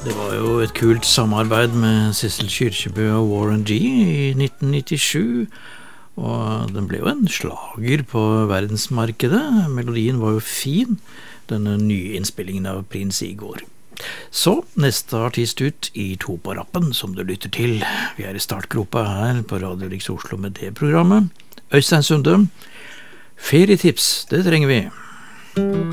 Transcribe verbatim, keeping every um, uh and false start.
Det var jo et kult samarbeid med Sissel Kyrkjebø og Warren G i nitten nittisju, og den ble jo en slager på verdensmarkedet. Melodien var jo fin, denne nye innspillingen av Prins Igor. Så, neste artist ut i To på rappen, som du lytter til. Vi er i startgropa her på Radio Riks Oslo med det programmet. Øystein Sunde, ferietips, det trenger vi.